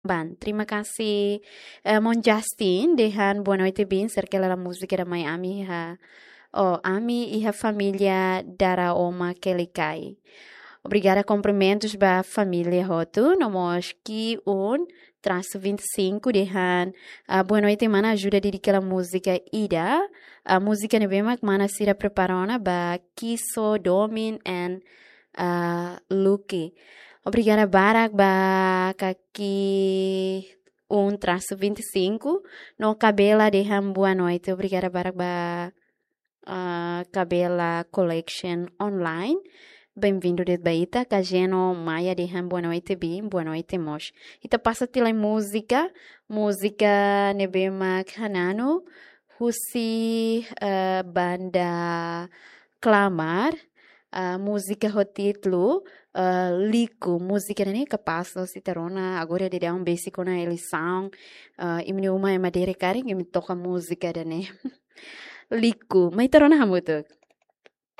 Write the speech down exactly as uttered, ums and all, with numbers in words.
Bem, terima kasih, eh, Mon Justin, dehan boa noite bem, cerca da música da Miami, ha. Oh, Ami e a família Dara Oma Kelikai. Obrigada, cumprimentos para a família Roto. Nós que um traço vinte e cinco dehan. Uh, boa noite, mana ajuda de aquela música Ida. A música nebema que mana sira preparona ba Kiso, Domin and uh, Luki. Obrigada, Barak, ba kaki um traço vinte e cinco. No cabela dehan boa noite. Obrigada, Barak, ba uh, Cabela Collection Online. Bem-vindo de Baita, Cageno Maia de Ham, boa noite, bem, boa noite, mosh. Ita passa tila música, música nebema Hanano, Husi uh, banda Clamar, uh, música o título, uh, Lico, música nem capaz, se terona, agora de dar um basic na eleição, uh, e me uma é madeira carinho, me toca música, né? Lico, mas terona hamuto.